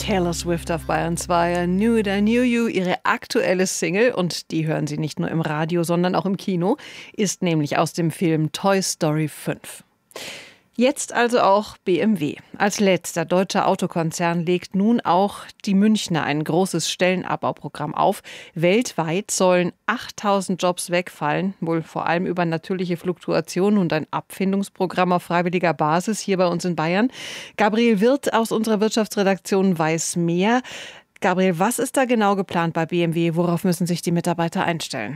Taylor Swift auf Bayern 2, Knew It, I Knew You, ihre aktuelle Single, und die hören Sie nicht nur im Radio, sondern auch im Kino, ist nämlich aus dem Film Toy Story 5. Jetzt also auch BMW. Als letzter deutscher Autokonzern legt nun auch die Münchner ein großes Stellenabbauprogramm auf. Weltweit sollen 8.000 Jobs wegfallen, wohl vor allem über natürliche Fluktuation und ein Abfindungsprogramm auf freiwilliger Basis hier bei uns in Bayern. Gabriel Wirth aus unserer Wirtschaftsredaktion weiß mehr. Gabriel, was ist da genau geplant bei BMW? Worauf müssen sich die Mitarbeiter einstellen?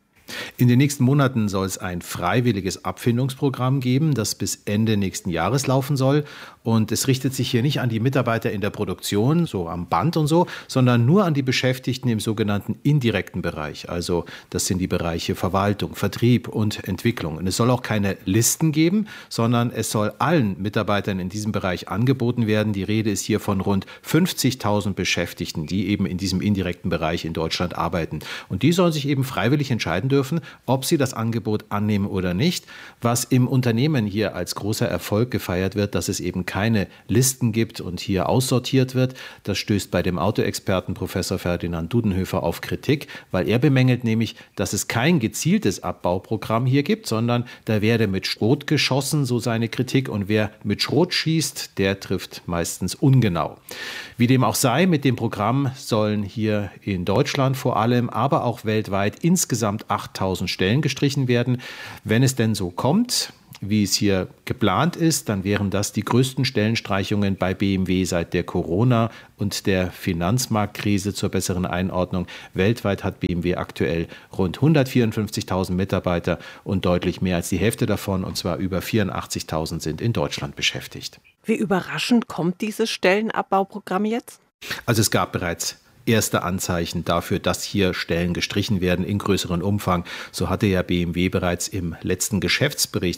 In den nächsten Monaten soll es ein freiwilliges Abfindungsprogramm geben, das bis Ende nächsten Jahres laufen soll. Und es richtet sich hier nicht an die Mitarbeiter in der Produktion, so am Band und so, sondern nur an die Beschäftigten im sogenannten indirekten Bereich. Also das sind die Bereiche Verwaltung, Vertrieb und Entwicklung. Und es soll auch keine Listen geben, sondern es soll allen Mitarbeitern in diesem Bereich angeboten werden. Die Rede ist hier von rund 50.000 Beschäftigten, die eben in diesem indirekten Bereich in Deutschland arbeiten. Und die sollen sich eben freiwillig entscheiden dürfen, ob sie das Angebot annehmen oder nicht. Was im Unternehmen hier als großer Erfolg gefeiert wird, dass es eben keine Listen gibt und hier aussortiert wird. Das stößt bei dem Autoexperten Professor Ferdinand Dudenhöfer auf Kritik, weil er bemängelt nämlich, dass es kein gezieltes Abbauprogramm hier gibt, sondern da werde mit Schrot geschossen, so seine Kritik. Und wer mit Schrot schießt, der trifft meistens ungenau. Wie dem auch sei, mit dem Programm sollen hier in Deutschland vor allem, aber auch weltweit insgesamt 8.000 Stellen gestrichen werden. Wenn es denn so kommt, wie es hier geplant ist, dann wären das die größten Stellenstreichungen bei BMW seit der Corona- und der Finanzmarktkrise. Zur besseren Einordnung: weltweit hat BMW aktuell rund 154.000 Mitarbeiter und deutlich mehr als die Hälfte davon, und zwar über 84.000, sind in Deutschland beschäftigt. Wie überraschend kommt dieses Stellenabbauprogramm jetzt? Also es gab bereits erste Anzeichen dafür, dass hier Stellen gestrichen werden in größerem Umfang. So hatte ja BMW bereits im letzten Geschäftsbericht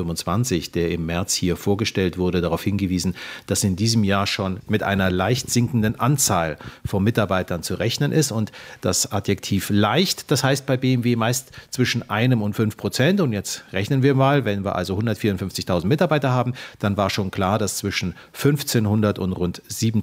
2025, der im März hier vorgestellt wurde, darauf hingewiesen, dass in diesem Jahr schon mit einer leicht sinkenden Anzahl von Mitarbeitern zu rechnen ist. Und das Adjektiv leicht, das heißt bei BMW meist zwischen 1 und 5%. Und jetzt rechnen wir mal, wenn wir also 154.000 Mitarbeiter haben, dann war schon klar, dass zwischen 1.500 und rund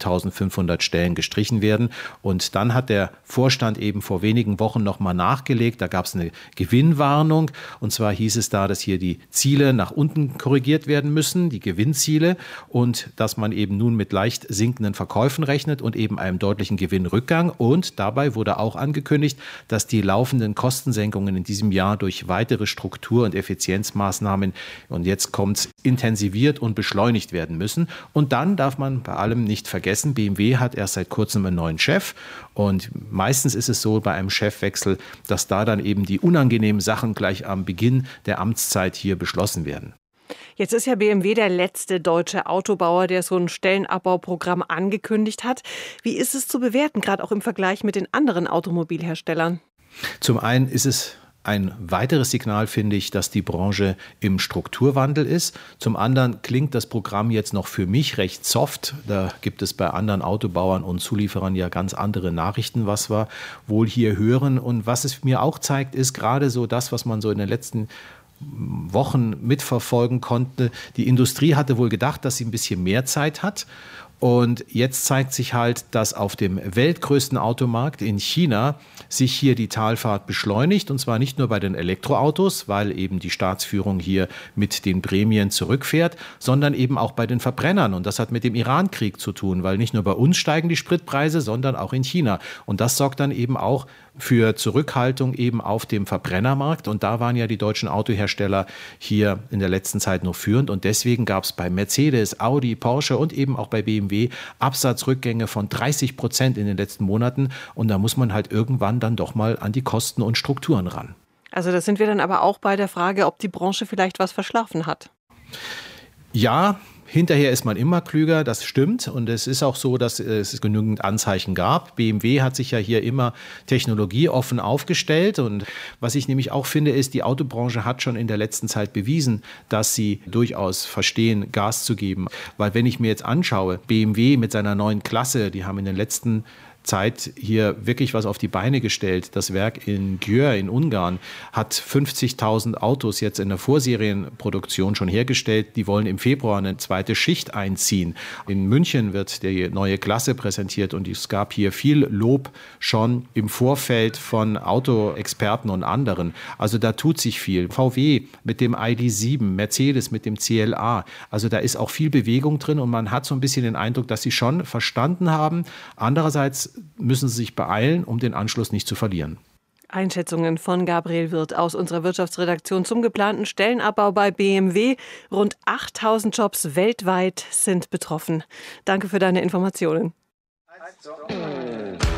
7.500 Stellen gestrichen werden. Und dann hat der Vorstand eben vor wenigen Wochen nochmal nachgelegt. Da gab es eine Gewinnwarnung. Und zwar hieß es da, dass hier die Ziele nach unten korrigiert werden müssen, die Gewinnziele. Und dass man eben nun mit leicht sinkenden Verkäufen rechnet und eben einem deutlichen Gewinnrückgang. Und dabei wurde auch angekündigt, dass die laufenden Kostensenkungen in diesem Jahr durch weitere Struktur- und Effizienzmaßnahmen, und jetzt kommt's, intensiviert und beschleunigt werden müssen. Und dann darf man bei allem nicht vergessen, BMW hat erst seit kurzem einen neuen Chef. Und meistens ist es so bei einem Chefwechsel, dass da dann eben die unangenehmen Sachen gleich am Beginn der Amtszeit hier beschlossen werden. Jetzt ist ja BMW der letzte deutsche Autobauer, der so ein Stellenabbauprogramm angekündigt hat. Wie ist es zu bewerten, gerade auch im Vergleich mit den anderen Automobilherstellern? Zum einen ist es ein weiteres Signal, finde ich, dass die Branche im Strukturwandel ist. Zum anderen klingt das Programm jetzt noch für mich recht soft. Da gibt es bei anderen Autobauern und Zulieferern ja ganz andere Nachrichten, was wir wohl hier hören. Und was es mir auch zeigt, ist gerade so das, was man so in den letzten Wochen mitverfolgen konnte. Die Industrie hatte wohl gedacht, dass sie ein bisschen mehr Zeit hat. Und jetzt zeigt sich halt, dass auf dem weltgrößten Automarkt in China sich hier die Talfahrt beschleunigt. Und zwar nicht nur bei den Elektroautos, weil eben die Staatsführung hier mit den Prämien zurückfährt, sondern eben auch bei den Verbrennern. Und das hat mit dem Irankrieg zu tun, weil nicht nur bei uns steigen die Spritpreise, sondern auch in China. Und das sorgt dann eben auch für Zurückhaltung eben auf dem Verbrennermarkt. Und da waren ja die deutschen Autohersteller hier in der letzten Zeit noch führend. Und deswegen gab es bei Mercedes, Audi, Porsche und eben auch bei BMW Absatzrückgänge von 30% in den letzten Monaten. Und da muss man halt irgendwann dann doch mal an die Kosten und Strukturen ran. Also da sind wir dann aber auch bei der Frage, ob die Branche vielleicht was verschlafen hat. Ja, hinterher ist man immer klüger, das stimmt. Und es ist auch so, dass es genügend Anzeichen gab. BMW hat sich ja hier immer technologieoffen aufgestellt. Und was ich nämlich auch finde, ist, die Autobranche hat schon in der letzten Zeit bewiesen, dass sie durchaus verstehen, Gas zu geben. Weil wenn ich mir jetzt anschaue, BMW mit seiner neuen Klasse, die haben in den letzten Zeit hier wirklich was auf die Beine gestellt. Das Werk in Győr in Ungarn hat 50.000 Autos jetzt in der Vorserienproduktion schon hergestellt. Die wollen im Februar eine zweite Schicht einziehen. In München wird die neue Klasse präsentiert und es gab hier viel Lob schon im Vorfeld von Autoexperten und anderen. Also da tut sich viel. VW mit dem ID.7, Mercedes mit dem CLA. Also da ist auch viel Bewegung drin und man hat so ein bisschen den Eindruck, dass sie schon verstanden haben. Andererseits müssen sie sich beeilen, um den Anschluss nicht zu verlieren. Einschätzungen von Gabriel Wirth aus unserer Wirtschaftsredaktion zum geplanten Stellenabbau bei BMW. Rund 8.000 Jobs weltweit sind betroffen. Danke für deine Informationen.